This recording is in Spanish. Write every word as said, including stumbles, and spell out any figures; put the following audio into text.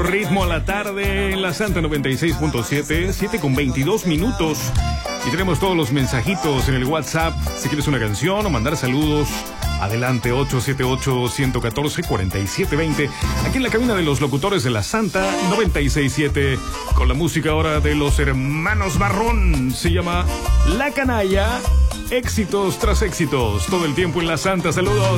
ritmo a la tarde en la Santa noventa y seis punto siete, siete con veintidós minutos. Y tenemos todos los mensajitos en el WhatsApp. Si quieres una canción o mandar saludos, adelante, ocho siete ocho, uno uno cuatro, cuatro siete dos cero. Aquí en la cabina de los locutores de la Santa noventa y seis punto siete, con la música ahora de los hermanos Marrón. Se llama La Canalla. Éxitos tras éxitos, todo el tiempo en la Santa. Saludos.